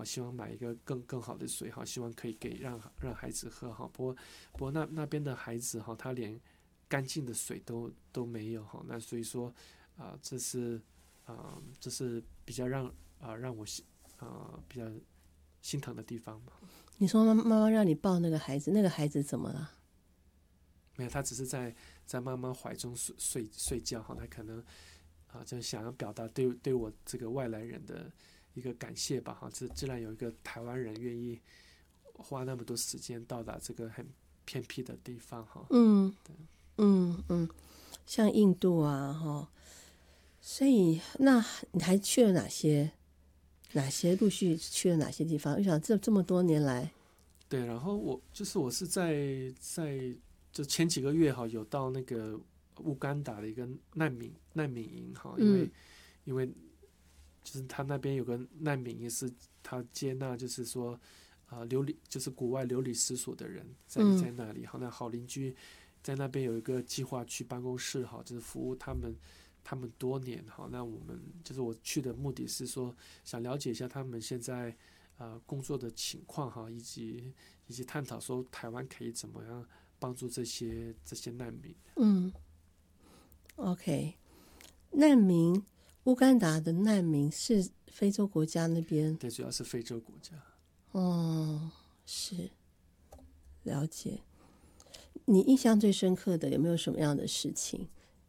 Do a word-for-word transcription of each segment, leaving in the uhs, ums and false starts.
好，希望买一个更更好的水，好，希望可以给让让孩子喝，好，不过不过那那边的孩子哈，他连干净的水都都没有哈，那所以说啊、呃，这是啊、呃，这是比较让啊、呃、让我啊、呃、比较心疼的地方嘛。 你说妈妈让你抱那个孩子，那个孩子怎么了？ 没有，他只是在在妈妈怀中睡睡睡觉哈，他可能啊、呃、就想要表达对对我这个外来人的一个感谢吧哈，自自然有一个台湾人愿意花那么多时间到达这个很偏僻的地方哈。 嗯嗯嗯，像印度啊哈，所以那你还去了哪些？哪些陆续去了哪些地方？我想这这么多年来， 对，然后我就是我是在在就前几个月哈，有到那个乌干达的一个难民难民营哈，因为、 嗯、 因为就是他那边有个难民营是他接纳就是说啊、呃、流离就是国外流离失所的人在嗯、 在那里哈，那好邻居在那边有一个计划区办公室哈，就是服务他们他们多年哈，那我们就是我去的目的是说想了解一下他们现在呃工作的情况哈，以及以及探讨说台湾可以怎么样帮助这些这些难民。 嗯，OK，难民，乌干达的难民是非洲国家那边， 对，主要是非洲国家。 哦，是了解。你印象最深刻的有没有什么样的事情？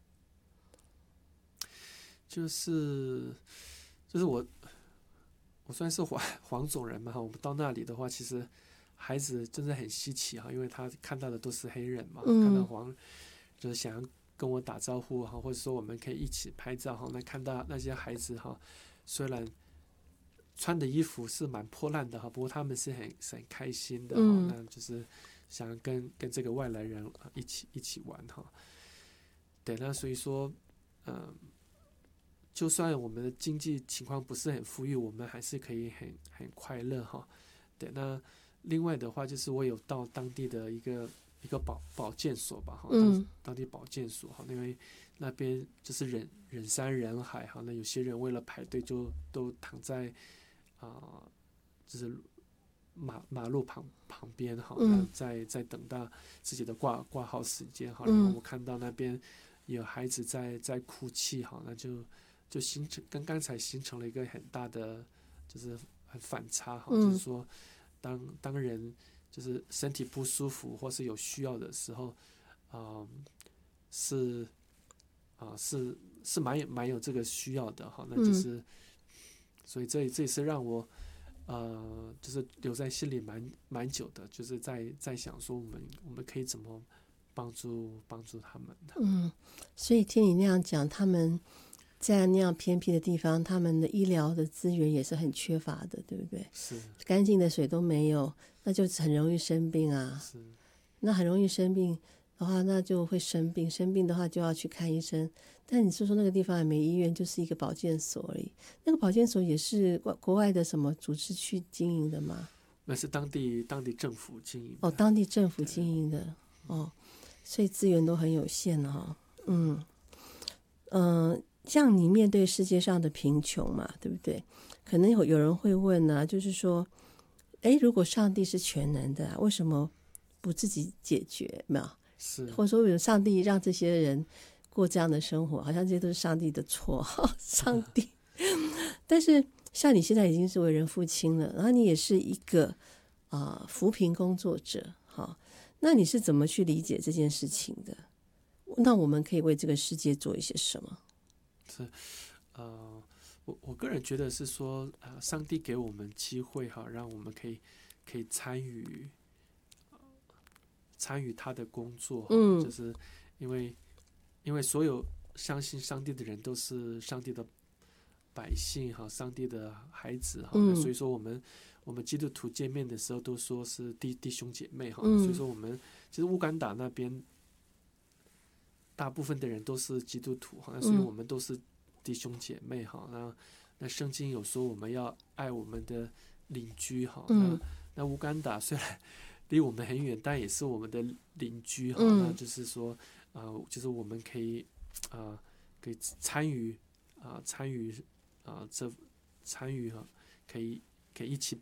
就是就是我我算是黄黄种人嘛，我们到那里的话，其实孩子真的很稀奇哈，因为他看到的都是黑人嘛， 嗯、 看到黄就是想要跟我打招呼哈，或者说我们可以一起拍照哈。那看到那些孩子哈，虽然穿的衣服是蛮破烂的哈，不过他们是很是很开心的哈， 嗯、 那就是想跟跟这个外来人一起一起玩哈。对，那所以说，嗯、呃。就算我们的经济情况不是很富裕，我们还是可以很很快乐哈。对，那另外的话就是我有到当地的一个一个保保健所吧哈，当嗯当地保健所哈，因为那边就是人人山人海哈，那有些人为了排队就都躺在啊、呃，就是马马路旁旁边哈，那在在等到自己的挂挂号时间哈，然后我看到那边有孩子在在哭泣哈，那就。就形成跟刚才形成了一个很大的，就是很反差哈， 嗯、 就是说，当当人就是身体不舒服或是有需要的时候，啊、呃，是啊、呃、是是蛮有蛮有这个需要的哈，那就是， 嗯、 所以这这也是让我呃就是留在心里蛮蛮久的，就是在在想说我们我们可以怎么帮助帮助他们的。 嗯，所以听你那样讲，他们在那样偏僻的地方，他们的医疗的资源也是很缺乏的，对不对？ 是， 干净的水都没有，那就很容易生病啊。 是， 那很容易生病的话，那就会生病，生病的话就要去看医生。但你是说那个地方也没医院，就是一个保健所而已。那个保健所也是国国外的什么组织去经营的吗？ 那是当地当地政府经营的。 哦，当地政府经营的哦，所以资源都很有限哈、哦。嗯嗯。呃像你面对世界上的贫穷嘛，对不对？可能有有人会问呢、啊，就是说，哎，如果上帝是全能的、啊，为什么不自己解决？没有， 是， 或者说有上帝让这些人过这样的生活，好像这些都是上帝的错，上帝。但是像你现在已经是为人父亲了，然后你也是一个啊、呃、扶贫工作者，哈，那你是怎么去理解这件事情的？那我们可以为这个世界做一些什么？ 是，呃，我我个人觉得是说，呃，上帝给我们机会哈，让我们可以可以参与，呃、参与他的工作哈， 嗯， 就是因为因为所有相信上帝的人都是上帝的百姓哈，上帝的孩子哈， 嗯， 所以说我们我们基督徒见面的时候都说是弟弟兄姐妹哈， 嗯， 所以说我们其实乌干达那边。大部分的人都是基督徒哈，所以我们都是弟兄姐妹哈。那那圣经有说我们要爱我们的邻居哈。那那乌干达虽然离我们很远，但也是我们的邻居哈。那就是说啊、呃，就是我们可以啊、呃、可以参与啊参与啊这参与哈，可以可以一起